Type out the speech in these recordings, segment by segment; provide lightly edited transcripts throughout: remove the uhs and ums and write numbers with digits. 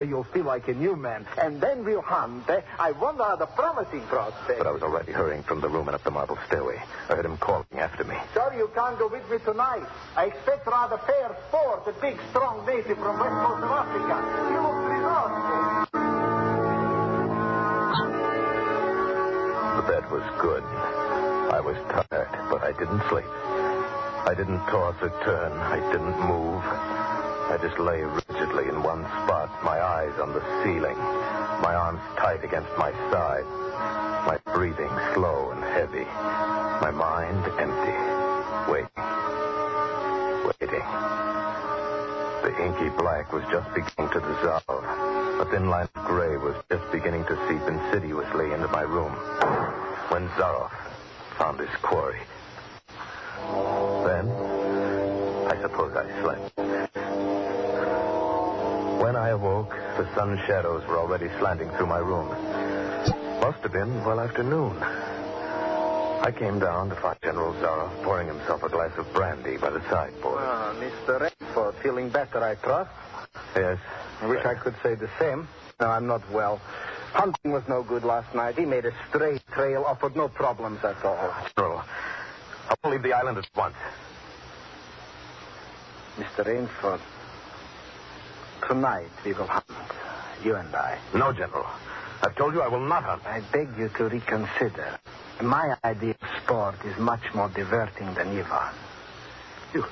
you'll feel like a new man. And then we'll hunt. I wonder how the promising prospect. But I was already hurrying from the room and up the marble stairway. I heard him calling after me. Sorry you can't go with me tonight. I expect rather fair sport, a big, strong native from west coast of Africa. He looks resourceful. The bed was good. I was tired, but I didn't sleep. I didn't toss or turn. I didn't move. I just lay rigidly in one spot, my eyes on the ceiling, my arms tight against my side, my breathing slow and heavy, my mind empty, waiting. The inky black was just beginning to dissolve. A thin line of gray was just beginning to seep insidiously into my room when Zaroff found his quarry. Then, I suppose I slept. When I awoke, the sun shadows were already slanting through my room. Must have been well after noon. I came down to find General Zaroff pouring himself a glass of brandy by the sideboard. Ah, Mr. Rainford, feeling better, I trust? Yes. I wish I could say the same. No, I'm not well. Hunting was no good last night. He made a straight trail, offered no problems at all. General, I will leave the island at once. Mr. Rainford, tonight we will hunt, you and I. No, General. I've told you I will not hunt. I beg you to reconsider. My idea of sport is much more diverting than yours. You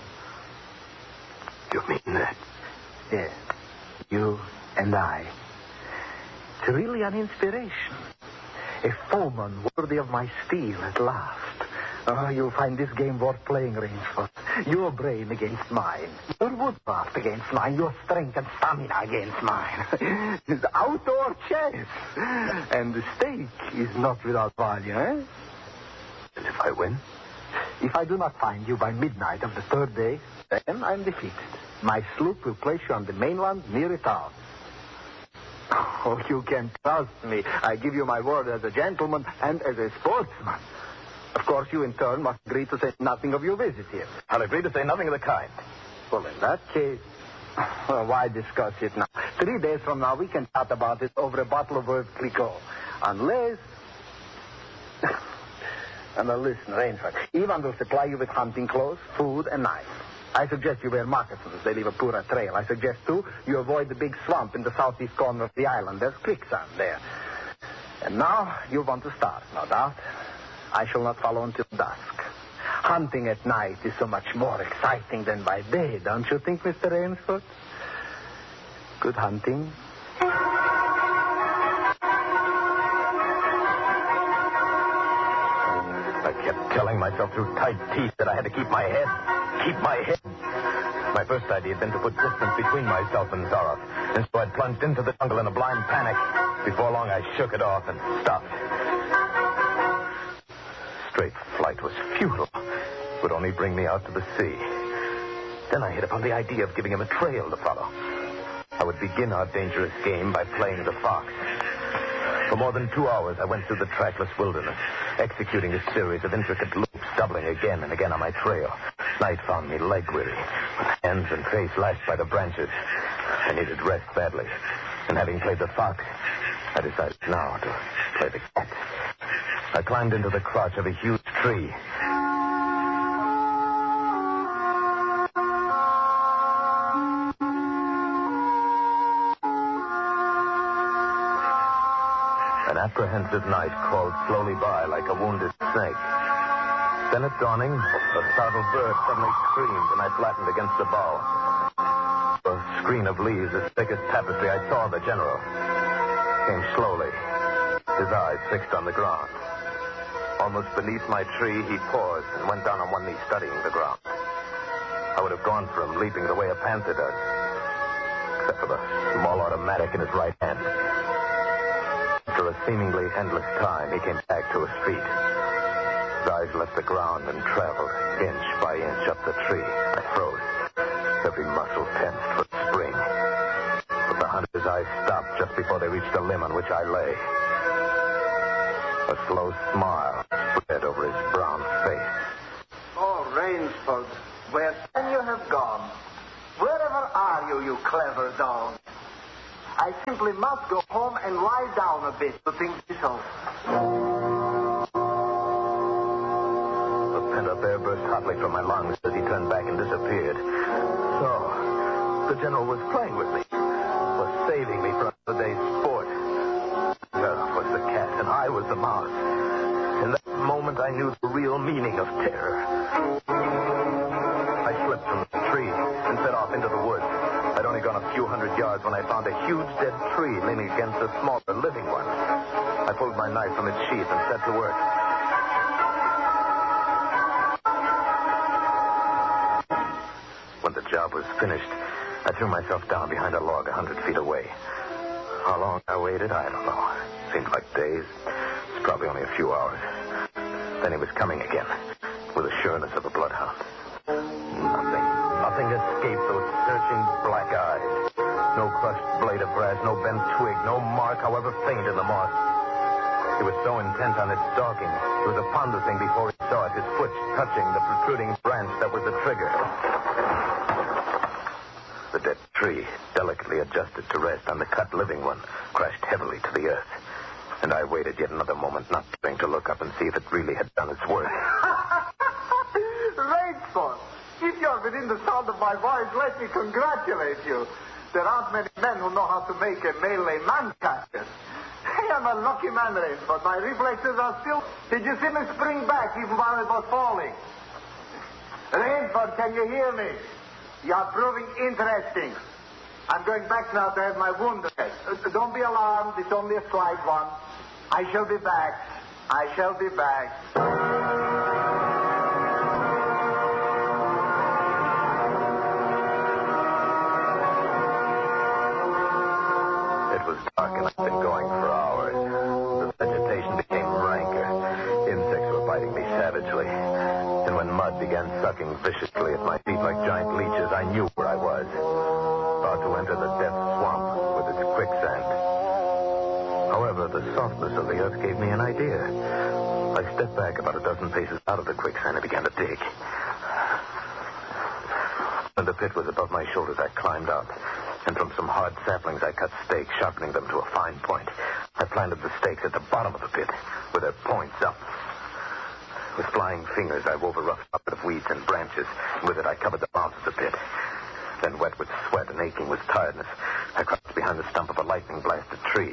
mean that? Yes. You and I. It's really an inspiration. A foeman worthy of my steel at last. Oh, you'll find this game worth playing, Rainsford. Your brain against mine. Your woodcraft against mine. Your strength and stamina against mine. It's outdoor chess. And the stake is not without value, eh? And if I win? If I do not find you by midnight of the third day, then I'm defeated. My sloop will place you on the mainland near a town. Oh, you can trust me. I give you my word as a gentleman and as a sportsman. Of course, you in turn must agree to say nothing of your visit here. I'll agree to say nothing of the kind. Well, in that case, why discuss it now? 3 days from now, we can chat about it over a bottle of Veuve Clicquot. Unless... And now listen, Rainford. Ivan will supply you with hunting clothes, food, and knives. I suggest you wear moccasins. They leave a poorer trail. I suggest, too, you avoid the big swamp in the southeast corner of the island. There's quicksand there. And now you want to start, no doubt. I shall not follow until dusk. Hunting at night is so much more exciting than by day, don't you think, Mr. Rainsford? Good hunting. I kept telling myself through tight teeth that I had to keep my head. Keep my head. My first idea had been to put distance between myself and Zaroff. And so I'd plunged into the jungle in a blind panic. Before long, I shook it off and stopped. Straight flight was futile. It would only bring me out to the sea. Then I hit upon the idea of giving him a trail to follow. I would begin our dangerous game by playing the fox. For more than 2 hours, I went through the trackless wilderness, executing a series of intricate loops, doubling again and again on my trail. Night found me leg-weary, with hands and face lashed by the branches. I needed rest badly. And having played the fox, I decided now to play the cat. I climbed into the crotch of a huge tree. An apprehensive night crawled slowly by like a wounded snake. Then at dawning, a startled bird suddenly screamed, and I flattened against a bough. A screen of leaves as thick as tapestry, I saw the general. Came slowly, his eyes fixed on the ground. Almost beneath my tree, he paused and went down on one knee, studying the ground. I would have gone for him, leaping the way a panther does, except for the small automatic in his right hand. After a seemingly endless time, he came back to his feet. His eyes left the ground and traveled inch by inch up the tree. I froze, every muscle tensed for the spring. But the hunter's eyes stopped just before they reached the limb on which I lay. A slow smile spread over his brown face. Oh, Rainsford, where can you have gone? Wherever are you, you clever dog? I simply must go home and lie down a bit to think this over. The pent-up air burst hotly from my lungs as he turned back and disappeared. So, the general was playing with me, was saving me from the day's sport. Sheriff was the cat, and I was the mouse. In that moment, I knew the real meaning of terror. I slipped from the tree and set off into the woods. I'd only gone a few hundred yards when I found a huge dead tree leaning against a smaller living one. I pulled my knife from its sheath and set to work. When the job was finished, I threw myself down behind a log 100 feet away. How long I waited, I don't know. Seemed like days. It's probably only a few hours. Then he was coming again, with the sureness of a bloodhound. Nothing escaped those searching black eyes. No crushed blade of grass, no bent twig, no mark, however faint, in the moss. He was so intent on its stalking, it was upon the thing before he saw it, his foot touching the protruding branch that was the trigger. The dead tree, delicately adjusted to rest on the cut living one, crashed heavily to the earth. And I waited yet another moment, not daring to look up and see if it really had done its work. Rainsford, if you're within the sound of my voice, let me congratulate you. There aren't many men who know how to make a melee man-catcher. I am a lucky man, Rainsford. My reflexes are still... Did you see me spring back even while it was falling? Rainsford, can you hear me? You are proving interesting. I'm going back now to have my wound dressed. Don't be alarmed. It's only a slight one. I shall be back. I shall be back. It was dark and I'd been going for hours. The vegetation became ranker. Insects were biting me savagely. And when mud began sucking viciously at my feet like giant leeches, I knew where I was. About to enter the death swamp with its quicksand. However, the softness of the earth gave me an idea. I stepped back about a dozen paces out of the quicksand and began to dig. When the pit was above my shoulders, I climbed out. And from some hard saplings, I cut stakes, sharpening them to a fine point. I planted the stakes at the bottom of the pit, with their points up. With flying fingers, I wove a rough carpet of weeds and branches, and with it I covered the mouth of the pit. Then, wet with sweat and aching with tiredness, I crouched behind the stump of a lightning-blasted tree.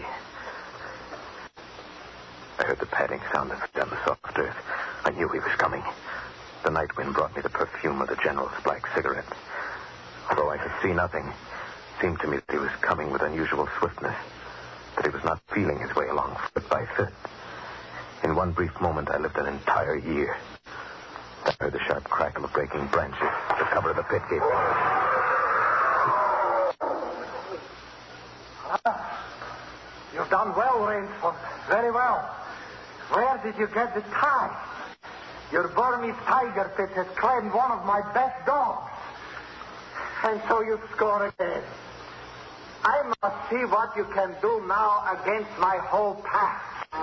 I heard the padding sound of it on the soft earth. I knew he was coming. The night wind brought me the perfume of the general's black cigarette. Although I could see nothing, it seemed to me that he was coming with unusual swiftness, that he was not feeling his way along foot by foot. In one brief moment, I lived an entire year. I heard the sharp crackle of breaking branches. The cover of the pit gave way. You've done well, Rainsford. Very well. Where did you get the tie? Your Burmese tiger pit has claimed one of my best dogs. And so you score again. I must see what you can do now against my whole pack.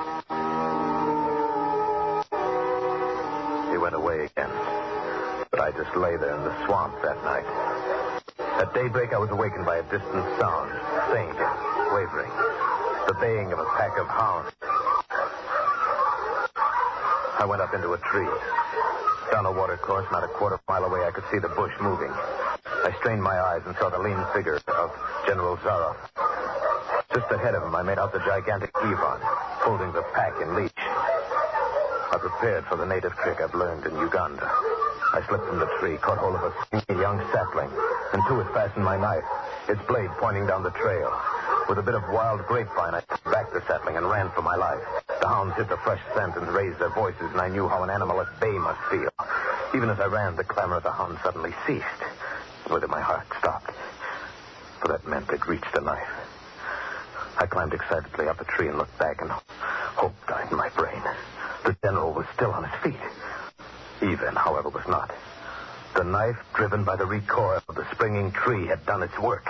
He went away again. But I just lay there in the swamp that night. At daybreak, I was awakened by a distant sound, faint and wavering. The baying of a pack of hounds. I went up into a tree. Down a watercourse, not a quarter mile away, I could see the bush moving. I strained my eyes and saw the lean figure of General Zaroff. Just ahead of him, I made out the gigantic Ivan, holding the pack in leash. I prepared for the native trick I've learned in Uganda. I slipped from the tree, caught hold of a skinny young sapling, and to it fastened my knife, its blade pointing down the trail. With a bit of wild grapevine, I took back the sapling and ran for my life. The hounds hit the fresh scent and raised their voices, and I knew how an animal at bay must feel. Even as I ran, the clamor of the hounds suddenly ceased. And with it, my heart stopped. For that meant they'd reached the knife. I climbed excitedly up the tree and looked back, and hope died in my brain. The general was still on his feet. Ivan, however, was not. The knife, driven by the recoil of the springing tree, had done its work.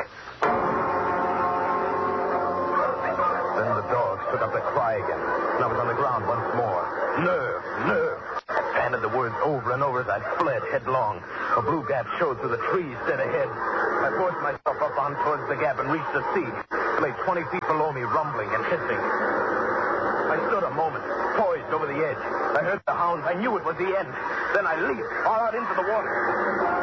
Then the dogs took up the cry again, and I was on the ground once more. Nerve, nerve. I panted the words over and over as I fled headlong. A blue gap showed through the trees dead ahead. I forced myself up on towards the gap and reached the sea. lay 20 feet below me, rumbling and hissing. I stood a moment, poised over the edge. I heard the hounds. I knew it was the end. Then I leaped far out into the water.